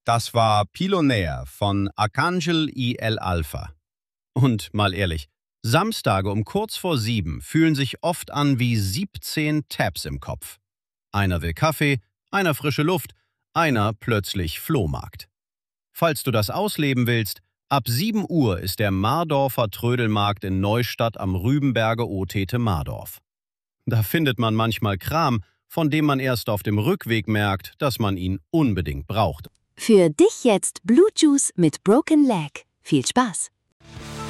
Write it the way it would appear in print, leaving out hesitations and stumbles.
Das war Pilonair von Arcangel y El Alfa. Und mal ehrlich, Samstage um kurz vor 7 fühlen sich oft an wie 17 Tabs im Kopf. Einer will Kaffee, einer frische Luft, einer plötzlich Flohmarkt. Falls du das ausleben willst, ab 7 Uhr ist der Mardorfer Trödelmarkt in Neustadt am Rübenberge Otete Mardorf. Da findet man manchmal Kram, von dem man erst auf dem Rückweg merkt, dass man ihn unbedingt braucht. Für dich jetzt Blue Juice mit Broken Leg. Viel Spaß!